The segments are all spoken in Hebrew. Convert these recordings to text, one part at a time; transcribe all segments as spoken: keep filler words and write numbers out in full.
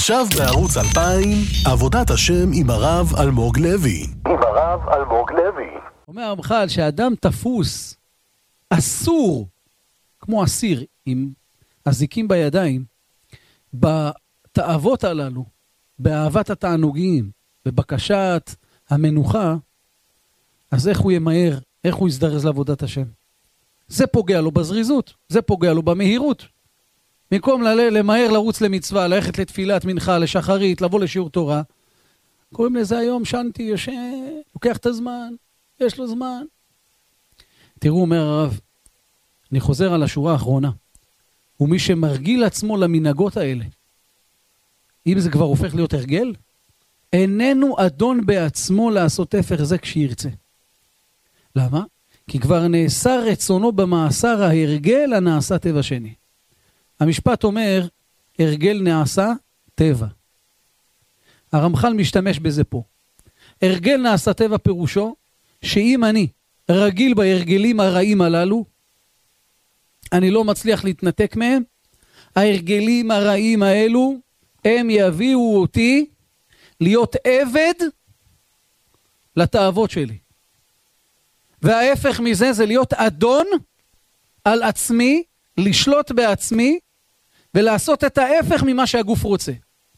עכשיו בערוץ אלפיים, עבודת השם עם הרב אלמוג לוי. עם הרב אלמוג לוי. אומר הרמח"ל שאדם תפוס אסור, כמו אסיר עם אזיקים בידיים, בתאוות הללו, באהבת התענוגים, בבקשת המנוחה, אז איך הוא ימהר, איך הוא יזדרז לעבודת השם? זה פוגע לו בזריזות, זה פוגע לו במהירות. במקום למהר לרוץ למצווה, ללכת לתפילת מנחה, לשחרית, לבוא לשיעור תורה, קוראים לזה היום שנתי, יושן, לוקח את הזמן, יש לו זמן. תראו, אומר הרב, אני חוזר על השורה האחרונה, ומי שמרגיל עצמו למנהגות האלה, אם זה כבר הופך להיות הרגל, איננו אדון בעצמו לעשות הפך זה כשירצה. למה? כי כבר נאסר רצונו במאסר ההרגל הנעשה טבע שני. המשפט אומר, הרגל נעשה טבע. הרמח"ל משתמש בזה פה. הרגל נעשה טבע פירושו, שאם אני רגיל בהרגלים הרעים הללו, אני לא מצליח להתנתק מהם, ההרגלים הרעים האלו, הם יביאו אותי להיות עבד לתאוות שלי. וההפך מזה זה להיות אדון על עצמי, לשלוט בעצמי, ולעשות את ההפך ממה שהגוף רוצה.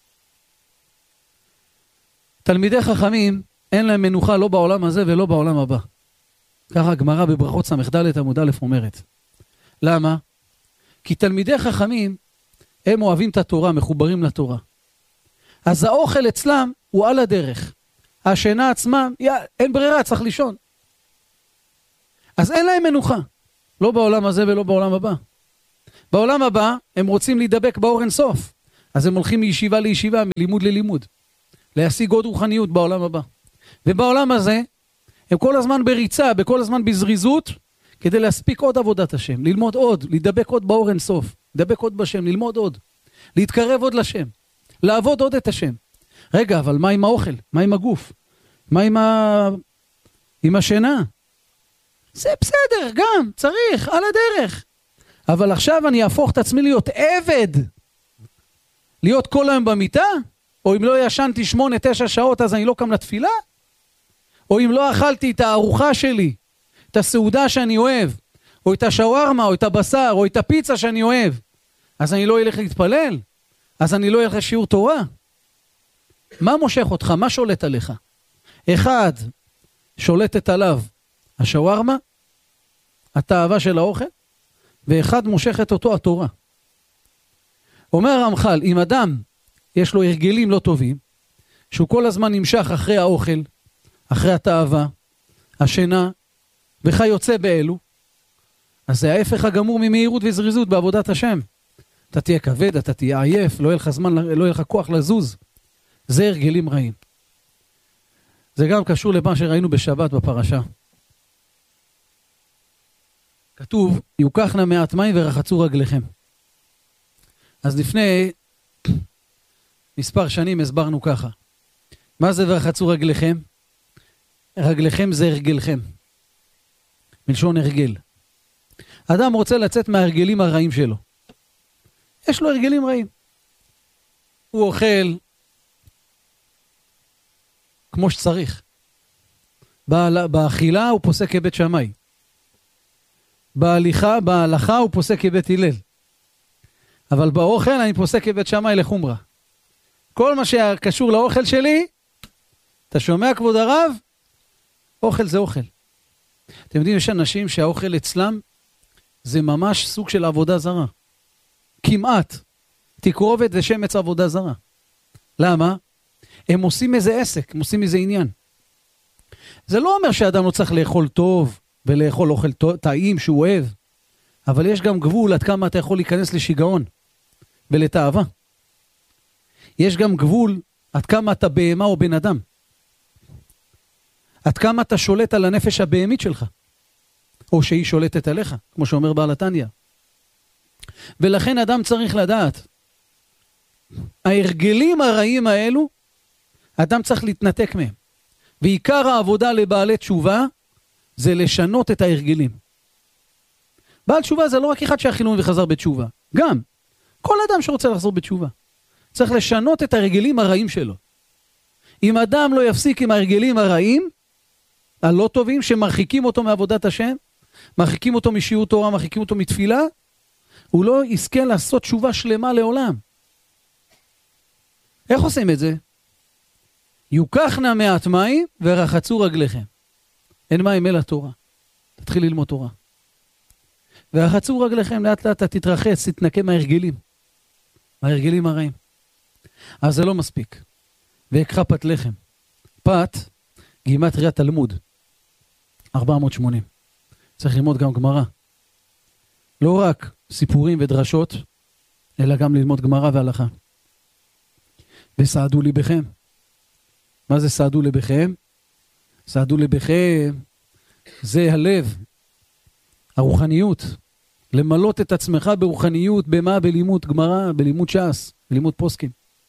תלמידי חכמים, אין להם מנוחה לא בעולם הזה ולא בעולם הבא. ככה הגמרא בברכות סמ"ד עמוד א' אומרת. למה? כי תלמידי חכמים, הם אוהבים את התורה, מחוברים לתורה. אז האוכל אצלם הוא על הדרך. השינה עצמם, יא, אין ברירה, צריך לישון. אז אין להם מנוחה. לא בעולם הזה ולא בעולם הבא. בעולם הבא הם רוצים להידבק באור אין סוף. אז הם הולכים מישיבה לישיבה, מלימוד ללימוד. להשיג עוד רוחניות בעולם הבא. ובעולם הזה, הם כל הזמן בריצה, בכל הזמן בזריזות, כדי להספיק עוד עבודת השם, ללמוד עוד, להידבק עוד באור אין סוף, להידבק עוד בשם, ללמוד עוד, להתקרב עוד לשם, לעבוד עוד את השם. רגע, אבל מה עם האוכל? מה עם הגוף? מה עם, ה... עם השינה? זה בסדר, גם, צריך, על הדרך. אבל עכשיו אני אהפוך את עצמי להיות עבד, להיות כל היום במיטה, או אם לא ישנתי שמונה, תשע שעות, אז אני לא קם לתפילה, או אם לא אכלתי את הארוחה שלי, את הסעודה שאני אוהב, או את השווארמה, או את הבשר, או את הפיצה שאני אוהב, אז אני לא אלך להתפלל, אז אני לא אלך לשיעור תורה. מה מושך אותך? מה שולט עליך? אחד, שולטת עליו השווארמה, התאווה של האוכל, ואחד מושכת אותו התורה. אומר הרמח"ל, אם אדם יש לו הרגלים לא טובים, שהוא כל הזמן נמשך אחרי האוכל, אחרי התאווה, השינה, וכיוצא באלו, אז זה ההפך הגמור ממהירות וזריזות בעבודת השם. אתה תהיה כבד, אתה תהיה עייף, לא יהיה לך זמן, לא יהיה לך כוח לזוז. זה הרגלים רעים. זה גם קשור למה שראינו בשבת בפרשה. כתוב, יוקחנה מעט מים ורחצו רגליכם. אז לפני מספר שנים הסברנו ככה. מה זה ורחצו רגליכם? רגליכם זה הרגלכם. מלשון הרגל. אדם רוצה לצאת מההרגלים הרעים שלו. יש לו הרגלים רעים. הוא אוכל כמו שצריך. באכילה הוא פוסק כבית שמאי. בהליכה, בהלכה הוא פוסק כבית הלל. אבל באוכל אני פוסק כבית שמאי לחומרה. כל מה שקשור לאוכל שלי, אתה שומע כבוד הרב? אוכל זה אוכל. אתם יודעים, יש אנשים שהאוכל אצלם זה ממש סוג של עבודה זרה. כמעט. תקרובת זה שמץ עבודה זרה. למה? הם עושים איזה עסק, הם עושים איזה עניין. זה לא אומר שאדם לא צריך לאכול טוב, ולאכול אוכל טעים שהוא אוהב, אבל יש גם גבול עד כמה אתה יכול להיכנס לשיגעון, ולתאווה. יש גם גבול עד כמה אתה בהמה או בן אדם. עד כמה אתה שולט על הנפש הבהמית שלך, או שהיא שולטת עליך, כמו שאומר בעל התניא. ולכן אדם צריך לדעת, ההרגלים הרעים האלו, אדם צריך להתנתק מהם. ועיקר העבודה לבעלי תשובה, זה לשנות את ההרגלים. בעל תשובה זה לא רק אחד שהחילון וחזר בתשובה. גם, כל אדם שרוצה לחזור בתשובה. צריך לשנות את הרגלים הרעים שלו. אם אדם לא יפסיק עם הרגלים הרעים, הלא טובים, שמרחיקים אותו מעבודת השם, מרחיקים אותו משיעור תורה, מרחיקים אותו מתפילה, הוא לא יזכה לעשות תשובה שלמה לעולם. איך עושים את זה? יוקחנה מעט מים ורחצו רגליכם. אין מים אלא תורה. תתחיל ללמוד תורה. ורחצו רגליכם, לאט לאט תתרחץ, תתנקה מההרגלים. מההרגלים הרעים. אז זה לא מספיק. ויקחה פת לחם. פת, גימטריה תלמוד. ארבע מאות ושמונים. צריך ללמוד גם גמרא. לא רק סיפורים ודרשות, אלא גם ללמוד גמרא והלכה. וסעדו ליבכם. מה זה סעדו ליבכם? סעדו ליבכם, זה הלב, הרוחניות. למלות את עצמך ברוחניות, במה? בלימוד גמרא, בלימוד ש"ס, בלימוד פוסקים.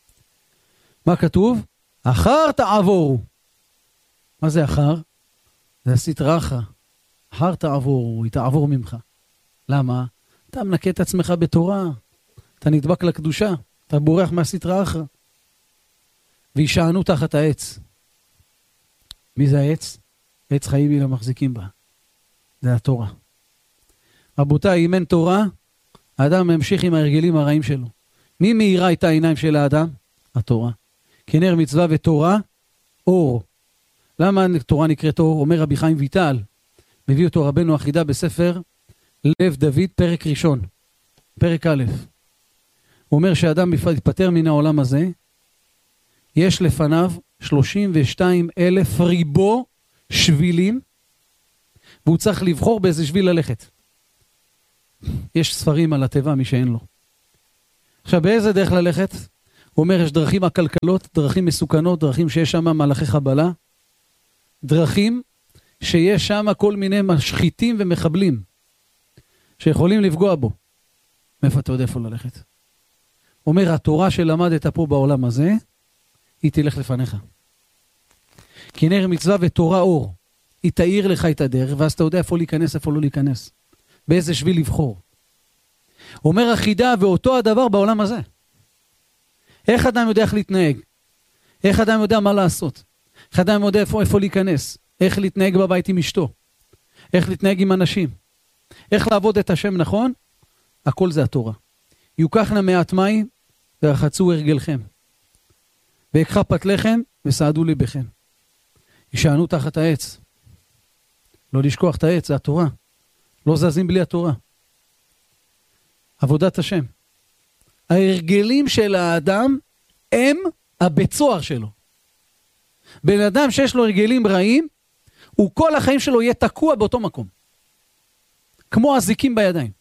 מה כתוב? אחר תעבורו. מה זה אחר? זה הסטרא אחרא. אחר תעבורו, היא תעבור ממך. למה? אתה מנקה את עצמך בתורה, אתה נדבק לקדושה, אתה בורח מהסטרא אחרא. וישענו תחת העץ. מי זה העץ? עץ חיים היא למחזיקים בה. זה התורה. רבותיי, אם אין תורה, האדם ממשיך עם ההרגלים הרעים שלו. מי מאירה את העיניים של האדם? התורה. כי נר מצווה ותורה, אור. למה תורה נקראת אור? אומר רבי חיים ויטל, מביא אותו רבנו אחידה בספר לב דוד, פרק ראשון, פרק א'. הוא אומר שאדם יתפטר מן העולם הזה, יש לפניו שלושים ושתיים אלף ריבו שבילים, והוא צריך לבחור באיזה שביל ללכת. יש ספרים על הטבע, מי שאין לו. עכשיו, באיזה דרך ללכת? הוא אומר, יש דרכים עקלקלות, דרכים מסוכנות, דרכים שיש שם מלאכי חבלה, דרכים שיש שם כל מיני משחיתים ומחבלים, שיכולים לפגוע בו. מאיפה אתה יודע איפה ללכת? הוא אומר, התורה שלמדת פה בעולם הזה, היא תלך לפניך. כי נר מצווה ותורה אור, היא תאיר לך את הדרך, ואז אתה יודע איפה להיכנס, איפה לא להיכנס. באיזה שביל לבחור. הוא אומר החידה, ואותו הדבר בעולם הזה. איך אדם יודע איך להתנהג? איך אדם יודע מה לעשות? איך אדם יודע איפה, איפה להיכנס? איך להתנהג בבית עם אשתו? איך להתנהג עם אנשים? איך לעבוד את השם נכון? הכל זה התורה. יוקחנה מעט מים ורחצו הרגלכם. ויקחה פת לחם וסעדו ליבכם. ישענו תחת העץ. לא לשכוח את העץ, זה התורה. לא זזים בלי התורה. עבודת השם. ההרגלים של האדם הם הבית סוהר שלו. בן אדם שיש לו הרגלים רעים, הוא כל החיים שלו יהיה תקוע באותו מקום. כמו הזיקים בידיים.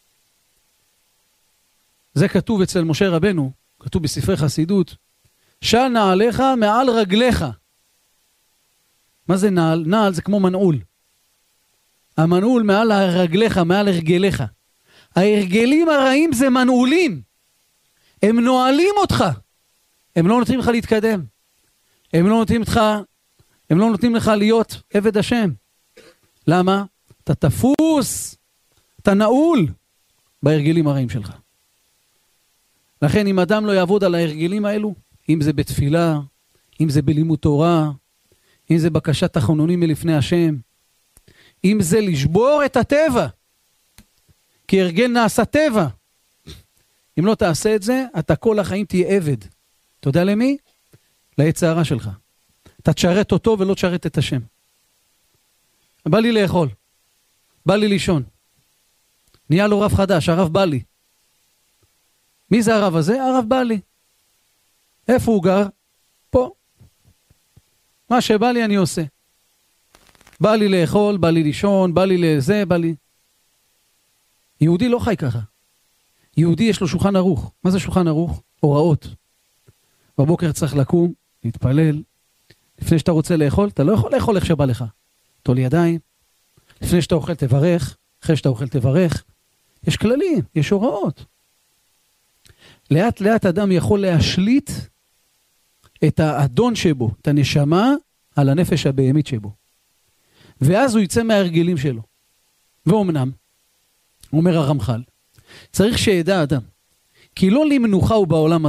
זה כתוב אצל משה רבנו, כתוב בספרי חסידות, של נעליך מעל רגליך. מה זה נעל? נעל זה כמו מנעול. המנעול מעל הרגליך, מעל הרגליך. ההרגלים הרעים זה מנעולים. הם נועלים אותך. הם לא נותנים לך להתקדם. הם לא נותנים לך, הם לא נותנים לך להיות עבד השם. למה? אתה תפוס, אתה נעול בהרגלים הרעים שלך. לכן אם אדם לא יעבוד על ההרגלים האלו, אם זה בתפילה, אם זה בלימוד תורה, אם זה בקשת תחנונים מלפני השם, אם זה לשבור את הטבע, כי הרגל נעשה טבע. אם לא תעשה את זה, אתה כל החיים תהיה עבד. אתה יודע למי? לעץ הרע שלך. אתה תשרת אותו ולא תשרת את השם. בא לי לאכול, בא לי לישון. נהיה לו רב חדש, הרב בא לי. מי זה הרב הזה? הרב בא לי. איפה הוא גר? פה. מה שבא לי אני עושה. בא לי לאכול, בא לי לישון, בא לי לזה, בא לי... יהודי לא חי ככה. יהודי יש לו שולחן ערוך. מה זה שולחן ערוך? הוראות. בבוקר צריך לקום, להתפלל. לפני שאתה רוצה לאכול, אתה לא יכול לאכול איך שבא לך. תול ידיים. לפני שאתה אוכל תברך, אחרי שאתה אוכל תברך. יש כללים, יש הוראות. לאט לאט אדם יכול להשליט את האדון שבו, את הנשמה, על הנפש הבהמית שבו. ואז הוא יצא מההרגלים שלו. ואומנם, אומר הרמח"ל, צריך שידע אדם, כי לא למנוחה הוא בעולם הזה,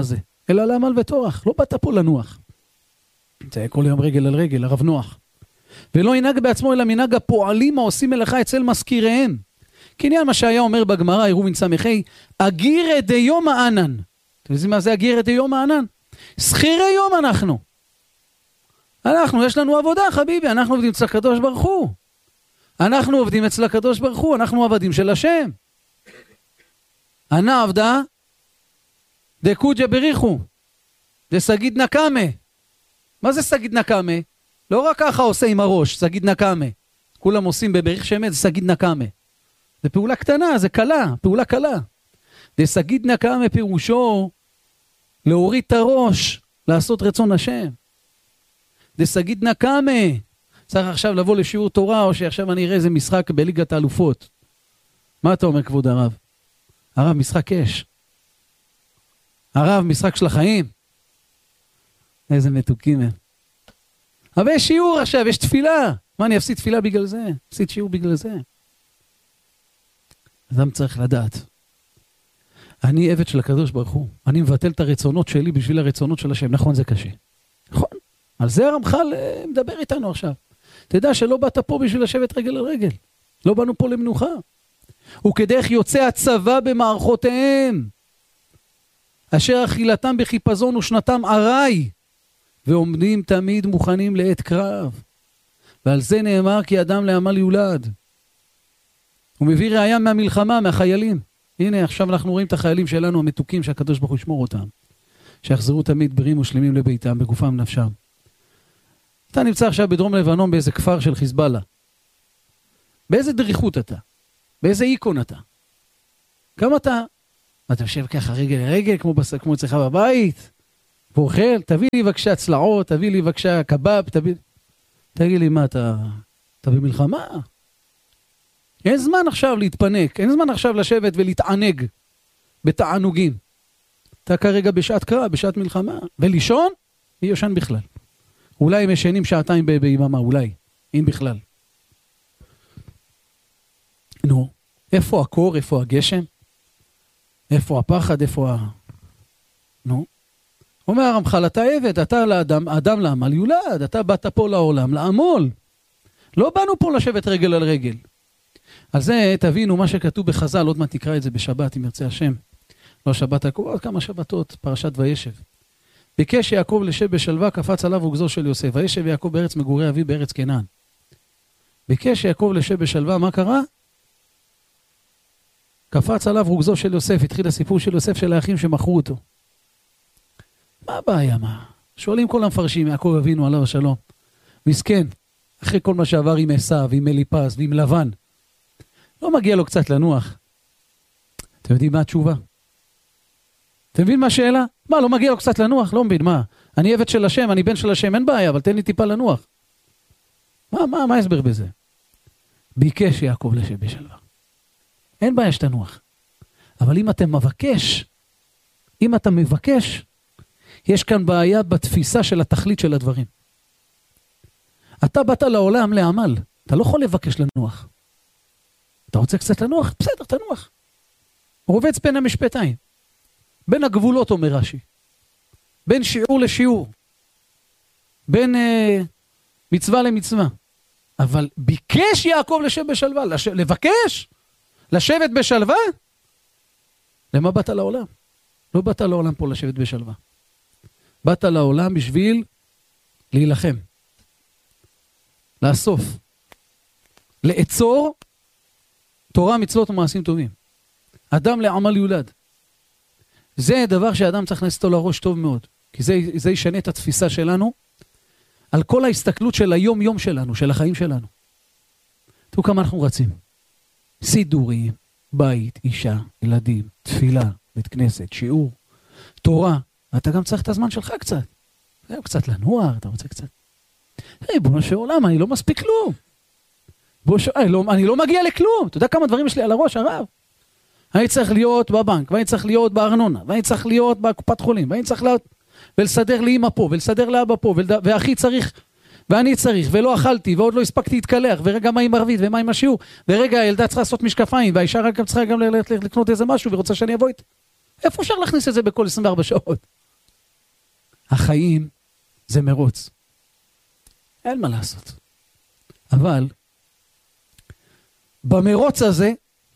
אלא לעמל וטורח. לא באת פה לנוח. זה כל יום רגל על רגל, הרב נוח. ולא ינהג בעצמו אלא מנהג הפועלים העושים מלאכה אצל מזכיריהם. כעניין מה שהיה אומר בגמרא, עירובין סמכי, אגירא דיומא ענן. אתם יודעים מה זה אגירא דיומא ענן? שכירי יום אנחנו. אנחנו, יש לנו עבודה, חביבי, אנחנו עובדים אצל הקדוש ברוך הוא. אנחנו עובדים אצל הקדוש ברוך הוא, אנחנו עבדים של השם. ענה עבדה, דקוג'ה בריחו, דסגיד נקמה. מה זה סגיד נקמה? לא רק ככה עושה עם הראש, סגיד נקמה. כולם עושים בבריך שמת, זה סגיד נקמה. זה פעולה קטנה, זה קלה, פעולה קלה. דסגיד נקמה פירושו, להוריד את הראש, לעשות רצון השם. דסגיד נקמה. צריך עכשיו לבוא לשיעור תורה, או שעכשיו אני אראה איזה משחק בליגת האלופות. מה אתה אומר, כבוד הרב? הרב, משחק אש. הרב, משחק של החיים. איזה מתוקים הם. אבל יש שיעור עכשיו, יש תפילה. מה, אני אפסיד תפילה בגלל זה? אפסיד שיעור בגלל זה. אדם צריך לדעת. אני עבד של הקדוש ברוך הוא. אני מבטל את הרצונות שלי בשביל הרצונות של השם. נכון, זה קשה. נכון. על זה הרמח"ל מדבר איתנו עכשיו. תדע שלא באת פה בשביל לשבת רגל על רגל. לא באנו פה למנוחה. וכדרך יוצא הצבא במערכותיהם, אשר אכילתם בחיפזון ושנתם ערי, ועומדים תמיד מוכנים לעת קרב. ועל זה נאמר כי אדם לעמל יולד. הוא מביא ראיה מהמלחמה, מהחיילים. הנה עכשיו אנחנו רואים את החיילים שלנו המתוקים שהקדוש ברוך הוא ישמור אותם. שיחזרו תמיד בריאים ושלמים לביתם, בגופם נפשם. אתה נמצא עכשיו בדרום לבנון באיזה כפר של חיזבאללה. באיזה דריכות אתה? באיזה איקון אתה? כמה אתה? אתה יושב ככה רגל לרגל, כמו, בס... כמו אצלך בבית, ואוכל, תביא לי בבקשה צלעות, תביא לי בבקשה קבב, תביא... תגיד לי מה, אתה, אתה במלחמה? אין זמן עכשיו להתפנק, אין זמן עכשיו לשבת ולהתענג בתענוגים. אתה כרגע בשעת קרב, בשעת מלחמה, ולישון, מי יושן בכלל. אולי הם ישנים שעתיים ביממה, אולי, אם בכלל. נו, איפה הקור, איפה הגשם? איפה הפחד, איפה ה... נו. אומר הרמח"ל, אתה עבד, אתה לאדם, אדם לעמל יולד, אתה באת פה לעולם לעמול. לא באנו פה לשבת רגל על רגל. על זה תבינו מה שכתוב בחז"ל, עוד מעט תקרא את זה בשבת, אם ירצה השם. לא שבת, עוד כמה שבתות, פרשת וישב. ביקש יעקב לשב בשלווה, קפץ עליו וגזו של יוסף. וישב יעקב בארץ מגורי אביו בארץ כנען. ביקש יעקב לשב בשלווה, מה קרה? קפץ עליו רוגזו של יוסף, התחיל הסיפור של יוסף של האחים שמכרו אותו. מה הבעיה, מה? שואלים כל המפרשים, יעקב אבינו עליו השלום. מסכן, אחרי כל מה שעבר עם עשיו, עם אליפז ועם לבן. לא מגיע לו קצת לנוח. אתם יודעים מה התשובה? אתם מבין מה השאלה? מה, לא מגיע לו קצת לנוח? לא מבין, מה? אני עבד של השם, אני בן של השם, אין בעיה, אבל תן לי טיפה לנוח. מה, מה, מה הסבר בזה? ביקש יעקב לשב בשלווה. אין בעיה שתנוח. אבל אם אתה מבקש, אם אתה מבקש, יש כאן בעיה בתפיסה של התכלית של הדברים. אתה באת לעולם לעמל, אתה לא יכול לבקש לנוח. אתה רוצה קצת לנוח? בסדר, תנוח. רובץ בין המשפטיים. בין הגבולות, אומר רש"י. בין שיעור לשיעור. בין אה, מצווה למצווה. אבל ביקש יעקב לשב בשלווה. לש... לבקש? לשבת בשלווה? למה באת לעולם? לא באת לעולם פה לשבת בשלווה. באת לעולם בשביל להילחם. לאסוף. לעצור תורה, מצוות ומעשים טובים. אדם לעמל יולד. זה דבר שאדם צריך להכניס אותו לראש טוב מאוד. כי זה, זה ישנה את התפיסה שלנו על כל ההסתכלות של היום יום שלנו, של החיים שלנו. תראו כמה אנחנו רצים. סידורים, בית, אישה, ילדים, תפילה, בית כנסת, שיעור, תורה. אתה גם צריך את הזמן שלך קצת. קצת לנוע, אתה רוצה קצת. היי, בוא נשאר עולם, אני לא מספיק כלום. בוא נשאר, אני, לא, אני לא מגיע לכלום. אתה יודע כמה דברים יש לי על הראש, הרב? אני צריך להיות בבנק, ואני צריך להיות בארנונה, ואני צריך להיות בקופת חולים, ואני צריך להיות, ולסדר לי אמא פה, ולסדר לאבא פה, ולד... ואחי צריך, ואני צריך, ולא אכלתי, ועוד לא הספקתי להתקלח, ורגע מה עם ערבית, ומה עם השיעור, ורגע הילדה צריכה לעשות משקפיים, והאישה רק צריכה גם לקנות איזה משהו, ורוצה שאני אבוא איתה. איפה אפשר להכניס את זה בכל עשרים וארבע שעות? החיים זה מרוץ. אין מה לעשות. אבל במרוץ הזה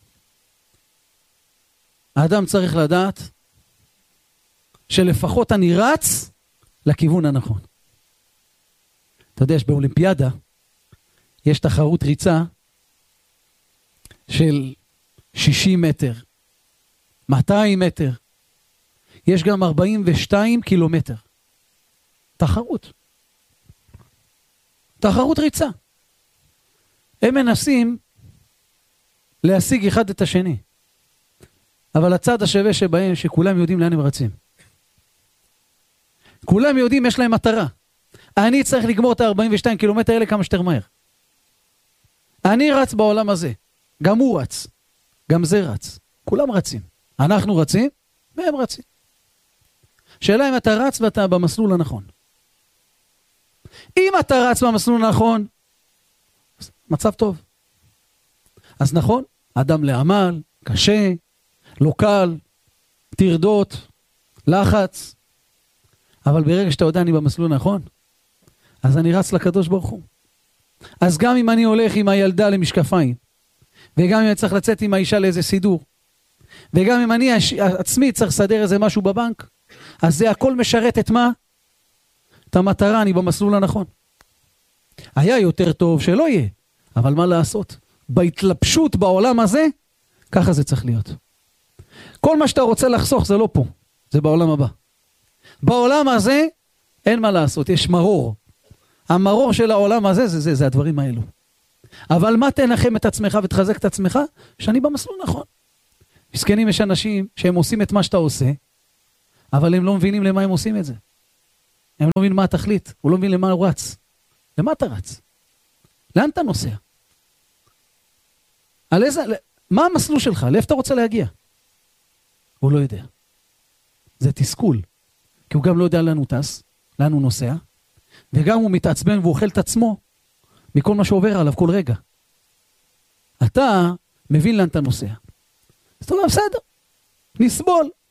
האדם צריך לדעת שלפחות אני רץ לכיוון הנכון. אתה יודע שבאולימפיאדה יש תחרות ריצה של שישים מטר, מאתיים מטר, יש גם ארבעים ושתיים קילומטר. תחרות. תחרות ריצה. הם מנסים להשיג אחד את השני. אבל הצד השווה שבהם שכולם יודעים לאן הם רצים. כולם יודעים, יש להם מטרה. אני צריך לגמור את ה-ארבעים ושתיים קילומטר האלה כמה שתר מהר. אני רץ בעולם הזה. גם הוא רץ. גם זה רץ. כולם רצים. אנחנו רצים, והם רצים. שאלה אם אתה רץ ואתה במסלול הנכון. אם אתה רץ במסלול הנכון, מצב טוב. אז נכון, אדם לעמל, קשה, לא קל, תרדות, לחץ. אבל ברגע שאתה יודע אני במסלול הנכון, אז אני רץ לקדוש ברוך הוא. אז גם אם אני הולך עם הילדה למשקפיים, וגם אם אני צריך לצאת עם האישה לאיזה סידור, וגם אם אני עצמי צריך לסדר איזה משהו בבנק, אז זה הכל משרת את מה? את המטרה, אני במסלול הנכון. היה יותר טוב שלא יהיה, אבל מה לעשות? בהתלבשות בעולם הזה, ככה זה צריך להיות. כל מה שאתה רוצה לחסוך זה לא פה, זה בעולם הבא. בעולם הזה אין מה לעשות, יש מרור. המרור של העולם הזה זה, זה, זה הדברים האלו. אבל מה תנחם את עצמך ותחזק את עצמך? שאני במסלול נכון. מסכנים יש אנשים שהם עושים את מה שאתה עושה, אבל הם לא מבינים למה הם עושים את זה. הם לא מבינים מה התכלית, הוא לא מבין למה הוא רץ. למה אתה רץ? לאן אתה נוסע? על איזה, מה המסלול שלך? לאיפה אתה רוצה להגיע? הוא לא יודע. זה תסכול. כי הוא גם לא יודע לאן הוא טס, לאן הוא נוסע, וגם הוא מתעצבן ואוכל את עצמו מכל מה שעובר עליו כל רגע. אתה מבין לאן אתה נוסע. אז אתה אומר, בסדר, נסבול.